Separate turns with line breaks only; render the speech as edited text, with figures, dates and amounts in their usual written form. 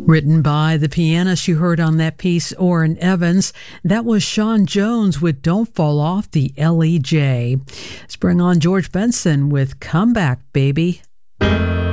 Written by the pianist you heard on that piece, Orrin Evans. That was Sean Jones with Don't Fall Off the LEJ. Let's bring on George Benson with Come Back, Baby.